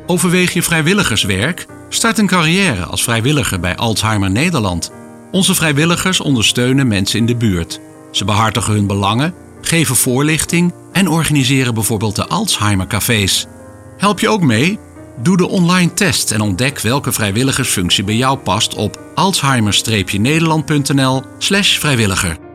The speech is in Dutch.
Overweeg je vrijwilligerswerk? Start een carrière als vrijwilliger bij Alzheimer Nederland. Onze vrijwilligers ondersteunen mensen in de buurt. Ze behartigen hun belangen, geven voorlichting en organiseren bijvoorbeeld de Alzheimer Cafés. Help je ook mee? Doe de online test en ontdek welke vrijwilligersfunctie bij jou past op alzheimer-nederland.nl/vrijwilliger.